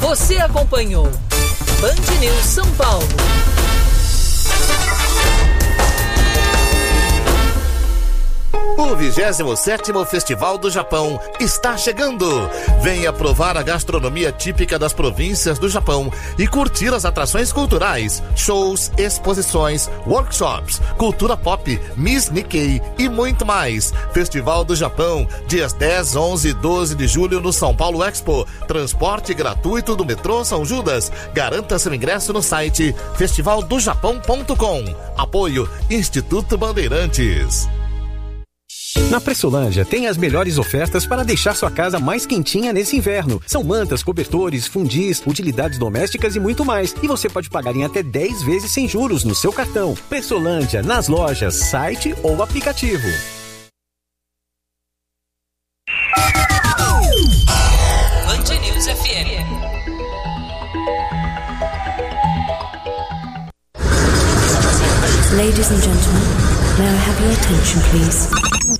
Você acompanhou Band News São Paulo. O 27º Festival do Japão está chegando. Venha provar a gastronomia típica das províncias do Japão e curtir as atrações culturais, shows, exposições, workshops, cultura pop, Miss Nikkei e muito mais. Festival do Japão, dias 10, 11 e 12 de julho no São Paulo Expo. Transporte gratuito do metrô São Judas. Garanta seu ingresso no site festivaldojapão.com. Apoio Instituto Bandeirantes. Na Pressolândia tem as melhores ofertas para deixar sua casa mais quentinha nesse inverno. São mantas, cobertores, fundis, utilidades domésticas e muito mais. E você pode pagar em até 10 vezes sem juros no seu cartão. Pressolândia, nas lojas, site ou aplicativo. Band News FM. Ladies and gentlemen, may I have your attention, please?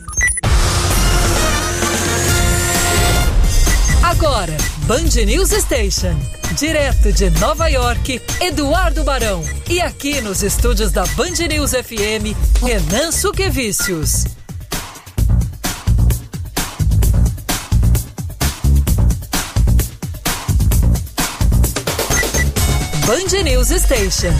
Agora, Band News Station. Direto de Nova York, Eduardo Barão. E aqui nos estúdios da Band News FM, Renan Suquevicius. Band News Station.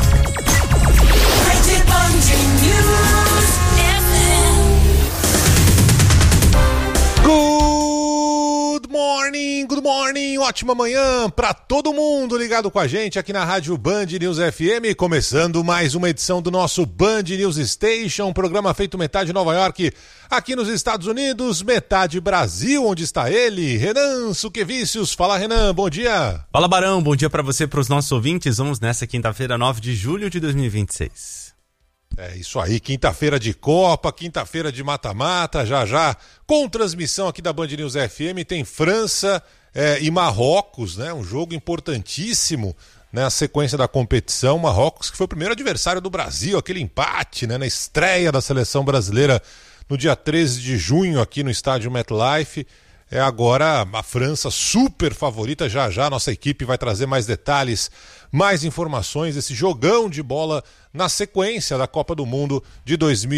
Good morning, ótima manhã para todo mundo ligado com a gente aqui na Rádio Band News FM, começando mais uma edição do nosso Band News Station, programa feito metade Nova York, aqui nos Estados Unidos, metade Brasil, onde está ele, Renan Suquevicius. Fala, Renan, bom dia. Fala, Barão, bom dia para você, para os nossos ouvintes. Vamos nessa quinta-feira, 9 de julho de 2026. É isso aí, quinta-feira de Copa, quinta-feira de mata-mata, já, com transmissão aqui da Band News FM, tem França e Marrocos, né? Um jogo importantíssimo, né? A sequência da competição, Marrocos que foi o primeiro adversário do Brasil, aquele empate, né? Na estreia da seleção brasileira no dia 13 de junho aqui no estádio MetLife. Agora a França super favorita, já nossa equipe vai trazer mais detalhes, mais informações desse jogão de bola na sequência da Copa do Mundo de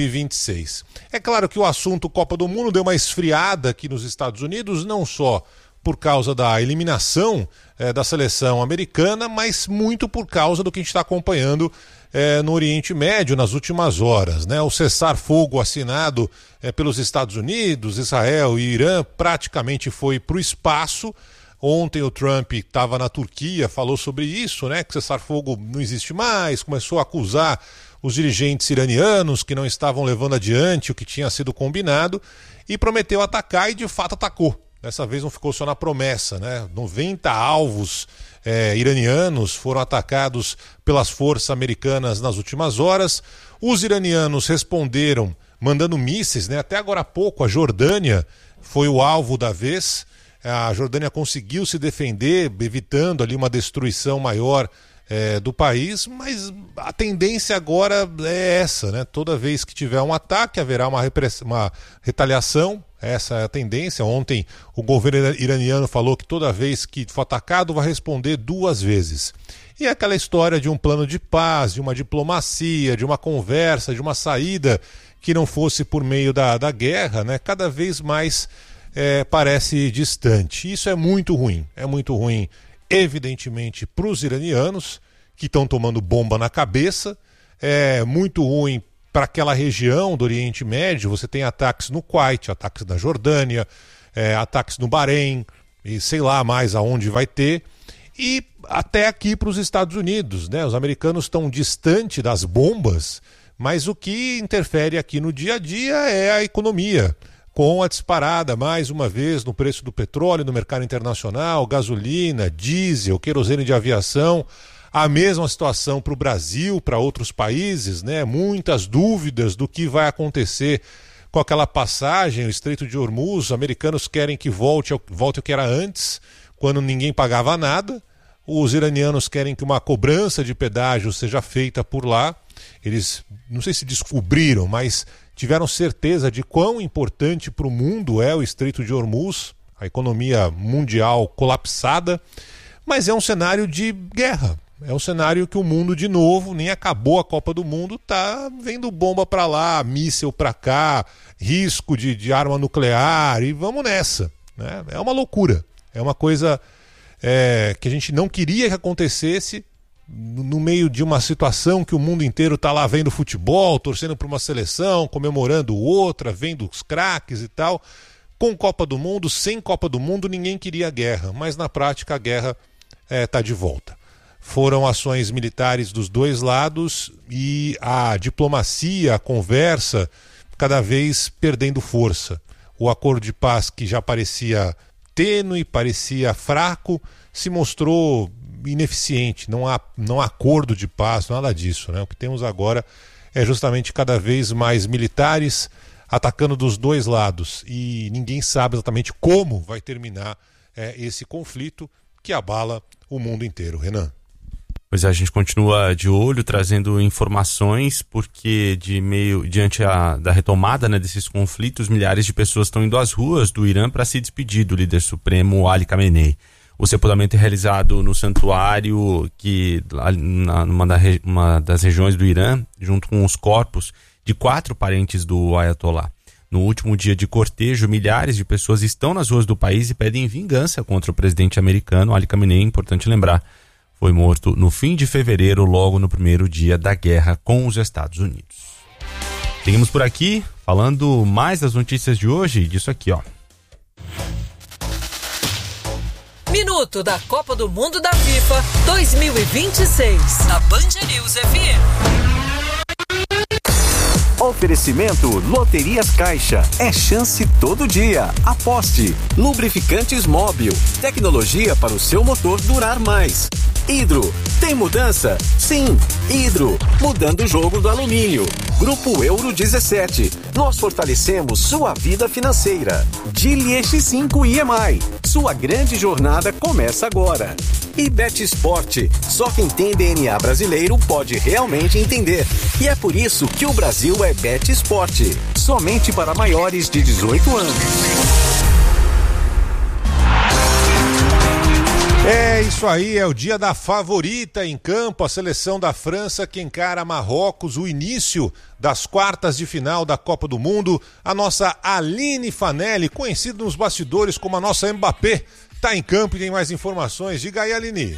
2026. É claro que o assunto Copa do Mundo deu uma esfriada aqui nos Estados Unidos, não só por causa da eliminação da seleção americana, mas muito por causa do que a gente está acompanhando no Oriente Médio nas últimas horas, né? O cessar-fogo assinado pelos Estados Unidos, Israel e Irã praticamente foi para o espaço. Ontem o Trump estava na Turquia, falou sobre isso, né? Que cessar-fogo não existe mais, começou a acusar os dirigentes iranianos que não estavam levando adiante o que tinha sido combinado e prometeu atacar e de fato atacou. Dessa vez não ficou só na promessa, né? 90 alvos iranianos foram atacados pelas forças americanas nas últimas horas. Os iranianos responderam mandando mísseis, né? Até agora há pouco a Jordânia foi o alvo da vez. A Jordânia conseguiu se defender, evitando ali uma destruição maior do país, mas a tendência agora é essa, né? Toda vez que tiver um ataque haverá uma retaliação. Essa é a tendência. Ontem o governo iraniano falou que toda vez que for atacado vai responder 2 vezes. E é aquela história de um plano de paz, de uma diplomacia, de uma conversa, de uma saída que não fosse por meio da guerra, né? Cada vez mais parece distante. Isso é muito ruim. É muito ruim, evidentemente, para os iranianos que estão tomando bomba na cabeça. É muito ruim para aquela região do Oriente Médio. Você tem ataques no Kuwait, ataques na Jordânia, ataques no Bahrein, e sei lá mais aonde vai ter, e até aqui para os Estados Unidos, né? Os americanos estão distante das bombas, mas o que interfere aqui no dia a dia é a economia, com a disparada mais uma vez no preço do petróleo no mercado internacional, gasolina, diesel, querosene de aviação. A mesma situação para o Brasil, para outros países, né? Muitas dúvidas do que vai acontecer com aquela passagem, o Estreito de Hormuz. Os americanos querem que volte ao que era antes, quando ninguém pagava nada. Os iranianos querem que uma cobrança de pedágio seja feita por lá. Eles, não sei se descobriram, mas tiveram certeza de quão importante para o mundo é o Estreito de Hormuz, a economia mundial colapsada. Mas é um cenário de guerra. É um cenário que o mundo, de novo, nem acabou a Copa do Mundo, tá vendo bomba pra lá, míssil pra cá, risco de arma nuclear, e vamos nessa, né? É uma loucura. É uma coisa que a gente não queria que acontecesse no meio de uma situação que o mundo inteiro tá lá vendo futebol, torcendo para uma seleção, comemorando outra, vendo os craques e tal. Com Copa do Mundo, sem Copa do Mundo, ninguém queria guerra, mas na prática a guerra tá de volta. Foram ações militares dos dois lados e a diplomacia, a conversa, cada vez perdendo força. O acordo de paz, que já parecia tênue, parecia fraco, se mostrou ineficiente. Não há acordo de paz, nada disso, né? O que temos agora é justamente cada vez mais militares atacando dos dois lados. E ninguém sabe exatamente como vai terminar esse conflito que abala o mundo inteiro. Renan. Pois é, a gente continua de olho, trazendo informações, porque diante da retomada, né, desses conflitos, milhares de pessoas estão indo às ruas do Irã para se despedir do líder supremo Ali Khamenei. O sepultamento é realizado no santuário, numa das regiões do Irã, junto com os corpos de 4 parentes do Ayatollah. No último dia de cortejo, milhares de pessoas estão nas ruas do país e pedem vingança contra o presidente americano Ali Khamenei, importante lembrar. Foi morto no fim de fevereiro, logo no primeiro dia da guerra com os Estados Unidos. Seguimos por aqui, falando mais das notícias de hoje, disso aqui, ó. Minuto da Copa do Mundo da FIFA 2026, na Band News FM. Oferecimento Loterias Caixa. É chance todo dia. Aposte. Lubrificantes Móbil. Tecnologia para o seu motor durar mais. Hidro. Tem mudança? Sim. Hidro. Mudando o jogo do alumínio. Grupo Euro 17. Nós fortalecemos sua vida financeira. Dili X5 IMI. Sua grande jornada começa agora. E Bet Esporte. Só quem tem DNA brasileiro pode realmente entender. E é por isso que o Brasil é Bet Esporte. Somente para maiores de 18 anos. É isso aí, é o dia da favorita em campo, a seleção da França que encara Marrocos, o início das quartas de final da Copa do Mundo. A nossa Aline Fanelli, conhecida nos bastidores como a nossa Mbappé, está em campo e tem mais informações. Diga aí, Aline.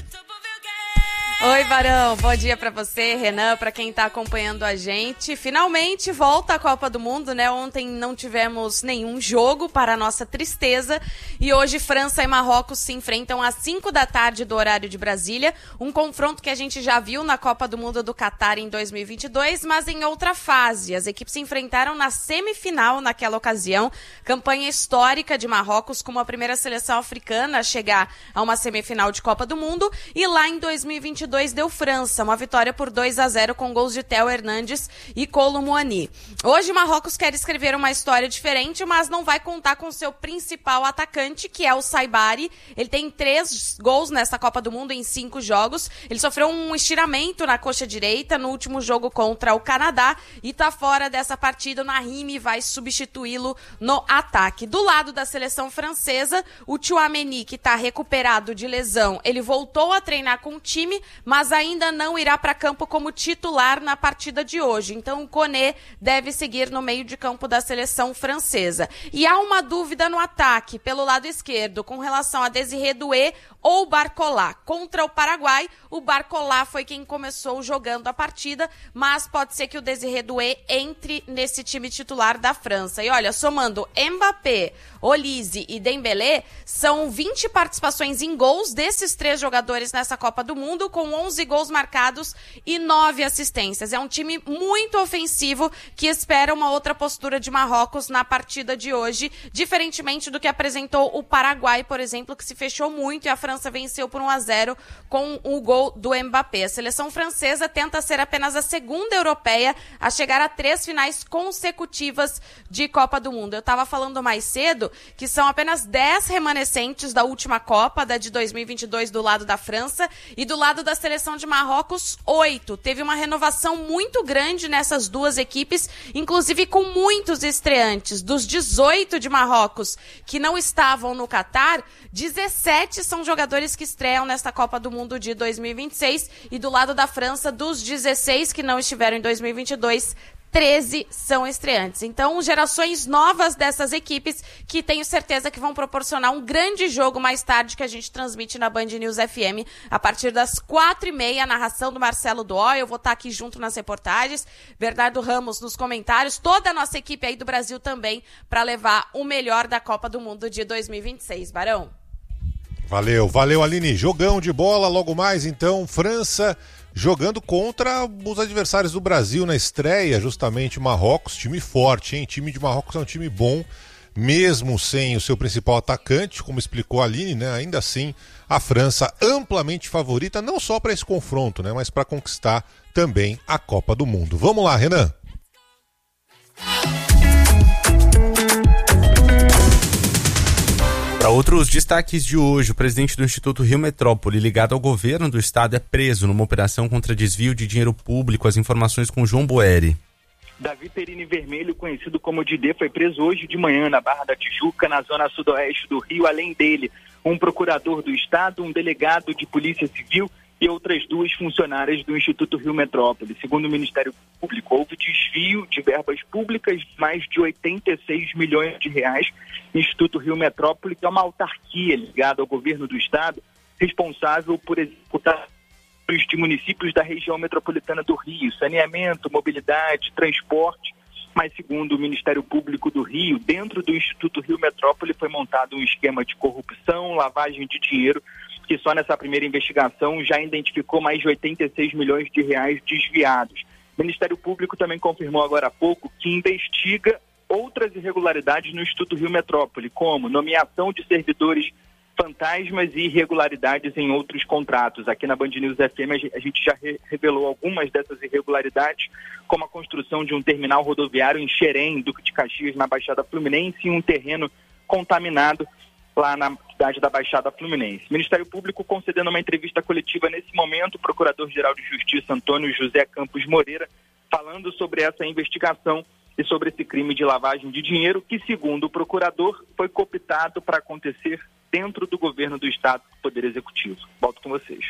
Oi, Barão, bom dia pra você, Renan, pra quem tá acompanhando a gente. Finalmente volta a Copa do Mundo, né? Ontem não tivemos nenhum jogo, para a nossa tristeza, e hoje França e Marrocos se enfrentam às 5 da tarde do horário de Brasília, um confronto que a gente já viu na Copa do Mundo do Catar em 2022, mas em outra fase. As equipes se enfrentaram na semifinal naquela ocasião, campanha histórica de Marrocos como a primeira seleção africana a chegar a uma semifinal de Copa do Mundo, e lá em 2022 deu França, uma vitória por 2-0 com gols de Théo Hernandes e Kolo Muani. Hoje Marrocos quer escrever uma história diferente, mas não vai contar com seu principal atacante, que é o Saibari. Ele tem 3 gols nessa Copa do Mundo em 5 jogos. Ele sofreu um estiramento na coxa direita no último jogo contra o Canadá e tá fora dessa partida. O Nahimi vai substituí-lo no ataque. Do lado da seleção francesa, o Tchouaméni, que tá recuperado de lesão, ele voltou a treinar com o time, mas ainda não irá para campo como titular na partida de hoje. Então o Koné deve seguir no meio de campo da seleção francesa. E há uma dúvida no ataque, pelo lado esquerdo, com relação a Désiré Doué ou Barcola. Contra o Paraguai, o Barcola foi quem começou jogando a partida, mas pode ser que o Désiré Doué entre nesse time titular da França. E olha, somando Mbappé, Olise e Dembélé, são 20 participações em gols desses 3 jogadores nessa Copa do Mundo, com 11 gols marcados e 9 assistências. É um time muito ofensivo que espera uma outra postura de Marrocos na partida de hoje, diferentemente do que apresentou o Paraguai, por exemplo, que se fechou muito e a França venceu por 1-0 com o gol do Mbappé. A seleção francesa tenta ser apenas a segunda europeia a chegar a 3 finais consecutivas de Copa do Mundo. Eu estava falando mais cedo que são apenas 10 remanescentes da última Copa, da de 2022 do lado da França, e do lado da seleção de Marrocos, 8. Teve uma renovação muito grande nessas duas equipes, inclusive com muitos estreantes. Dos 18 de Marrocos que não estavam no Catar, 17 são jogadores jogadores que estreiam nesta Copa do Mundo de 2026. E do lado da França, dos 16 que não estiveram em 2022, 13 são estreantes. Então, gerações novas dessas equipes que tenho certeza que vão proporcionar um grande jogo mais tarde que a gente transmite na Band News FM a partir das 4h30, a narração do Marcelo Duó. Eu vou estar aqui junto nas reportagens, Bernardo Ramos nos comentários, toda a nossa equipe aí do Brasil também para levar o melhor da Copa do Mundo de 2026. Barão. Valeu, Aline. Jogão de bola, logo mais então, França jogando contra os adversários do Brasil na estreia, justamente Marrocos, time forte, hein? Time de Marrocos é um time bom, mesmo sem o seu principal atacante, como explicou a Aline, né? Ainda assim, a França amplamente favorita, não só para esse confronto, né? Mas para conquistar também a Copa do Mundo. Vamos lá, Renan. Para outros destaques de hoje, o presidente do Instituto Rio Metrópole, ligado ao governo do estado, é preso numa operação contra desvio de dinheiro público. As informações com João Boeri. Davi Perini Vermelho, conhecido como Didê, foi preso hoje de manhã na Barra da Tijuca, na zona sudoeste do Rio. Além dele, um procurador do estado, um delegado de polícia civil e outras 2 funcionárias do Instituto Rio Metrópole. Segundo o Ministério Público, houve desvio de verbas públicas de mais de 86 milhões de reais no Instituto Rio Metrópole, que é uma autarquia ligada ao governo do estado, responsável por executar de municípios da região metropolitana do Rio, saneamento, mobilidade, transporte. Mas, segundo o Ministério Público do Rio, dentro do Instituto Rio Metrópole foi montado um esquema de corrupção, lavagem de dinheiro, que só nessa primeira investigação já identificou mais de 86 milhões de reais desviados. O Ministério Público também confirmou agora há pouco que investiga outras irregularidades no Instituto Rio Metrópole, como nomeação de servidores fantasmas e irregularidades em outros contratos. Aqui na Band News FM a gente já revelou algumas dessas irregularidades, como a construção de um terminal rodoviário em Xerém, Duque de Caxias, na Baixada Fluminense, e um terreno contaminado lá na cidade da Baixada Fluminense. O Ministério Público concedendo uma entrevista coletiva nesse momento, o Procurador-Geral de Justiça Antônio José Campos Moreira, falando sobre essa investigação e sobre esse crime de lavagem de dinheiro que, segundo o procurador, foi cooptado para acontecer dentro do governo do Estado do Poder Executivo. Volto com vocês.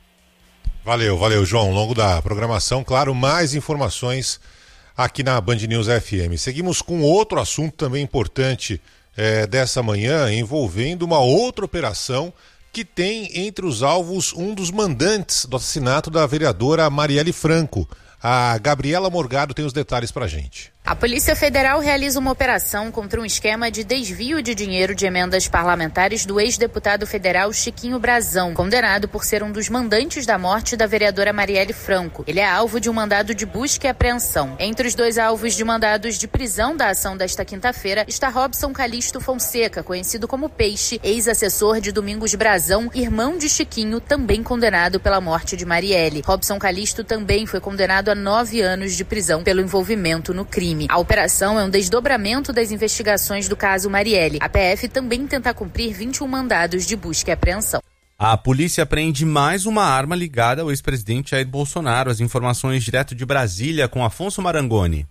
Valeu, João. Ao longo da programação, claro, mais informações aqui na Band News FM. Seguimos com outro assunto também importante dessa manhã, envolvendo uma outra operação que tem entre os alvos um dos mandantes do assassinato da vereadora Marielle Franco. A Gabriela Morgado tem os detalhes pra gente. A Polícia Federal realiza uma operação contra um esquema de desvio de dinheiro de emendas parlamentares do ex-deputado federal Chiquinho Brazão, condenado por ser um dos mandantes da morte da vereadora Marielle Franco. Ele é alvo de um mandado de busca e apreensão. Entre os 2 alvos de mandados de prisão da ação desta quinta-feira está Robson Calixto Fonseca, conhecido como Peixe, ex-assessor de Domingos Brazão, irmão de Chiquinho, também condenado pela morte de Marielle. Robson Calixto também foi condenado a 9 anos de prisão pelo envolvimento no crime. A operação é um desdobramento das investigações do caso Marielle. A PF também tenta cumprir 21 mandados de busca e apreensão. A polícia apreende mais uma arma ligada ao ex-presidente Jair Bolsonaro. As informações direto de Brasília com Afonso Marangoni.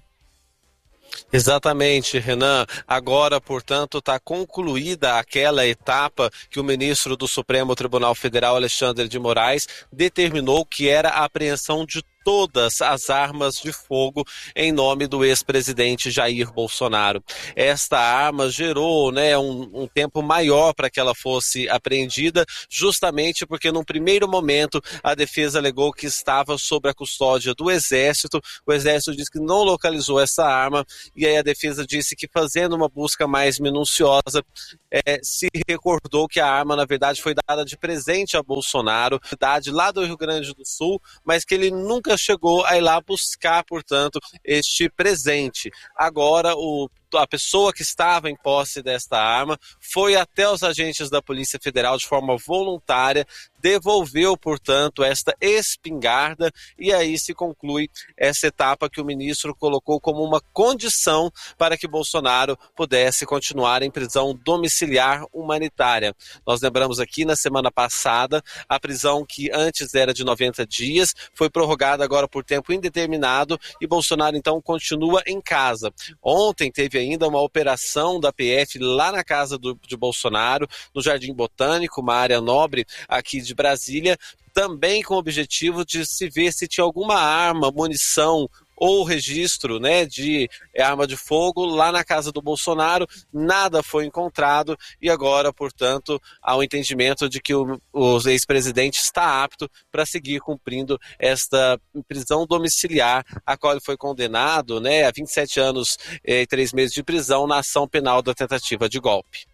Exatamente, Renan. Agora, portanto, está concluída aquela etapa que o ministro do Supremo Tribunal Federal, Alexandre de Moraes, determinou que era a apreensão de todas as armas de fogo em nome do ex-presidente Jair Bolsonaro. Esta arma gerou, um tempo maior para que ela fosse apreendida, justamente porque num primeiro momento a defesa alegou que estava sob a custódia do Exército. O Exército disse que não localizou essa arma e aí a defesa disse que, fazendo uma busca mais minuciosa, se recordou que a arma na verdade foi dada de presente a Bolsonaro, cidade lá do Rio Grande do Sul, mas que ele nunca chegou a ir lá buscar, portanto, este presente. Agora, a pessoa que estava em posse desta arma foi até os agentes da Polícia Federal de forma voluntária, devolveu, portanto, esta espingarda, e aí se conclui essa etapa que o ministro colocou como uma condição para que Bolsonaro pudesse continuar em prisão domiciliar humanitária. Nós lembramos aqui na semana passada, a prisão que antes era de 90 dias, foi prorrogada agora por tempo indeterminado e Bolsonaro então continua em casa. Ontem teve ainda uma operação da PF lá na casa de Bolsonaro, no Jardim Botânico, uma área nobre aqui de Brasília, também com o objetivo de se ver se tinha alguma arma, munição ou registro, né, de arma de fogo lá na casa do Bolsonaro. Nada foi encontrado e agora, portanto, há um entendimento de que o ex-presidente está apto para seguir cumprindo esta prisão domiciliar, a qual ele foi condenado, né, a 27 anos e 3 meses de prisão na ação penal da tentativa de golpe.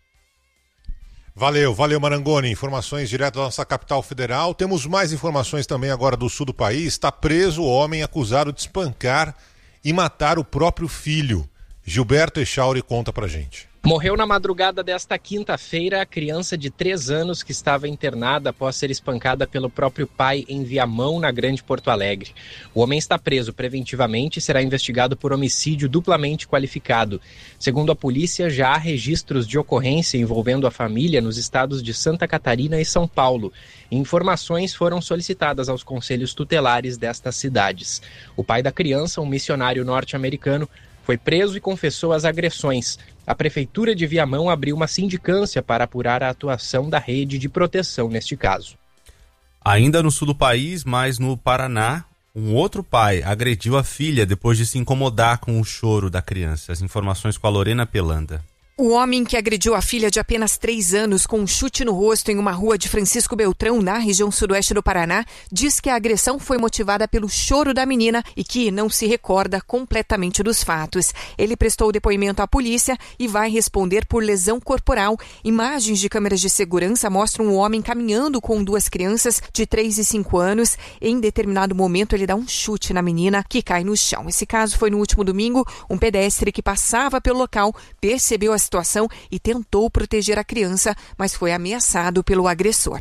Valeu Marangoni, informações direto da nossa capital federal. Temos mais informações também agora do sul do país. Está preso o homem acusado de espancar e matar o próprio filho. Gilberto Echauri conta pra gente. Morreu na madrugada desta quinta-feira a criança de 3 anos que estava internada após ser espancada pelo próprio pai em Viamão, na Grande Porto Alegre. O homem está preso preventivamente e será investigado por homicídio duplamente qualificado. Segundo a polícia, já há registros de ocorrência envolvendo a família nos estados de Santa Catarina e São Paulo. Informações foram solicitadas aos conselhos tutelares destas cidades. O pai da criança, um missionário norte-americano, foi preso e confessou as agressões. A Prefeitura de Viamão abriu uma sindicância para apurar a atuação da rede de proteção neste caso. Ainda no sul do país, mas no Paraná, um outro pai agrediu a filha depois de se incomodar com o choro da criança. As informações com a Lorena Pelanda. O homem que agrediu a filha de apenas 3 anos com um chute no rosto em uma rua de Francisco Beltrão, na região sudoeste do Paraná, diz que a agressão foi motivada pelo choro da menina e que não se recorda completamente dos fatos. Ele prestou depoimento à polícia e vai responder por lesão corporal. Imagens de câmeras de segurança mostram o homem caminhando com 2 crianças de 3 e 5 anos. Em determinado momento, ele dá um chute na menina que cai no chão. Esse caso foi no último domingo. Um pedestre que passava pelo local percebeu a situação e tentou proteger a criança, mas foi ameaçado pelo agressor.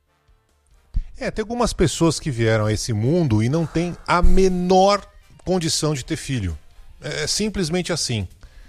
Tem algumas pessoas que vieram a esse mundo e não têm a menor condição de ter filho. É simplesmente assim.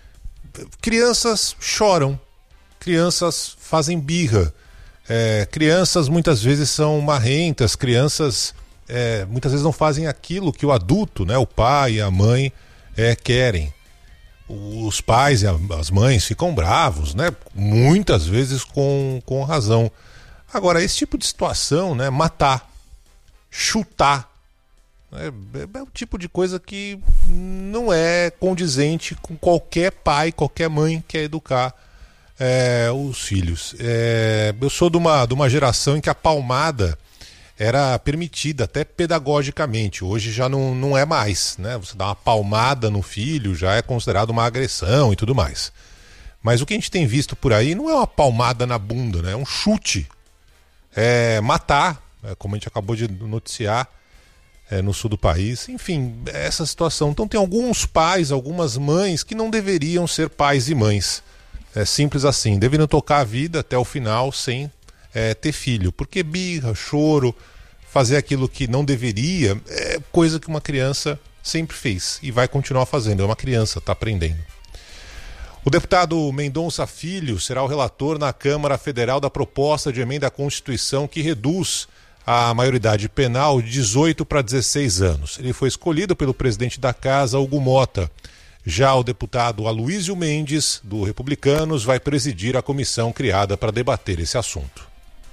Crianças choram, crianças fazem birra, crianças muitas vezes são marrentas, crianças muitas vezes não fazem aquilo que o adulto, né, o pai e a mãe querem. Os pais e as mães ficam bravos, né? Muitas vezes com razão. Agora, esse tipo de situação, né? Matar, chutar, é o tipo de coisa que não é condizente com qualquer pai, qualquer mãe que quer educar os filhos. Eu sou de uma geração em que a palmada era permitida até pedagogicamente. Hoje já não é mais, né? Você dá uma palmada no filho já é considerado uma agressão e tudo mais. Mas o que a gente tem visto por aí não é uma palmada na bunda, né? É um chute. É matar, como a gente acabou de noticiar no sul do país. Enfim, essa situação. Então tem alguns pais, algumas mães que não deveriam ser pais e mães. É simples assim. Deveriam tocar a vida até o final sem ter filho, porque birra, choro, fazer aquilo que não deveria é coisa que uma criança sempre fez e vai continuar fazendo. É uma criança, está aprendendo. O deputado Mendonça Filho será o relator na Câmara Federal da proposta de emenda à Constituição que reduz a maioridade penal de 18 para 16 anos. Ele foi escolhido pelo presidente da Casa, Hugo Mota. Já o deputado Aloysio Mendes, do Republicanos, vai presidir a comissão criada para debater esse assunto.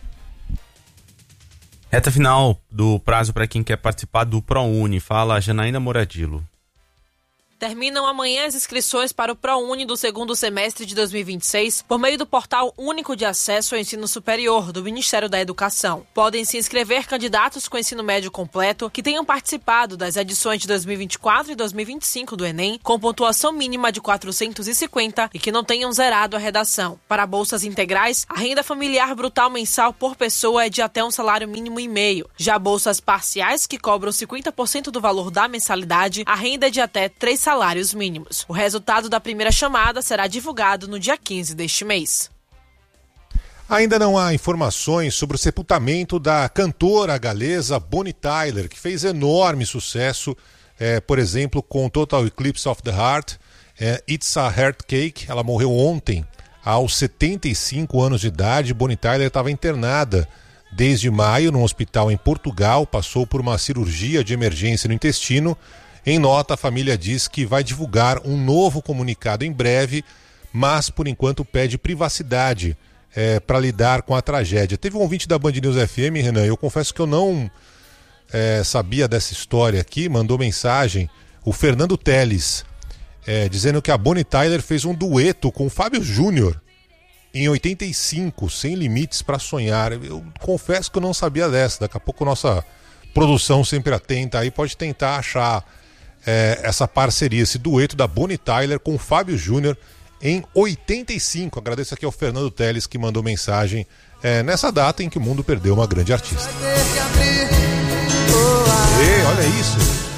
Reta final do prazo para quem quer participar do ProUni. Fala a Janaína Moradilo. Terminam amanhã as inscrições para o ProUni do segundo semestre de 2026 por meio do Portal Único de Acesso ao Ensino Superior do Ministério da Educação. Podem se inscrever candidatos com ensino médio completo que tenham participado das edições de 2024 e 2025 do Enem com pontuação mínima de 450 e que não tenham zerado a redação. Para bolsas integrais, a renda familiar brutal mensal por pessoa é de até um salário mínimo e meio. Já bolsas parciais, que cobram 50% do valor da mensalidade, a renda é de até 3 salários mínimos. O resultado da primeira chamada será divulgado no dia 15 deste mês. Ainda não há informações sobre o sepultamento da cantora galesa Bonnie Tyler, que fez enorme sucesso, por exemplo, com Total Eclipse of the Heart, It's a Heart Cake. Ela morreu ontem, aos 75 anos de idade. Bonnie Tyler estava internada desde maio num hospital em Portugal, passou por uma cirurgia de emergência no intestino. Em nota, a família diz que vai divulgar um novo comunicado em breve, mas por enquanto pede privacidade para lidar com a tragédia. Teve um ouvinte da Band News FM, Renan, eu confesso que eu não sabia dessa história aqui, mandou mensagem, o Fernando Teles, dizendo que a Bonnie Tyler fez um dueto com o Fábio Júnior em 85, Sem Limites para Sonhar. Eu confesso que eu não sabia dessa. Daqui a pouco nossa produção, sempre atenta aí, pode tentar achar essa parceria, esse dueto da Bonnie Tyler com o Fábio Júnior em 85. Agradeço aqui ao Fernando Teles, que mandou mensagem nessa data em que o mundo perdeu uma grande artista. Olha isso!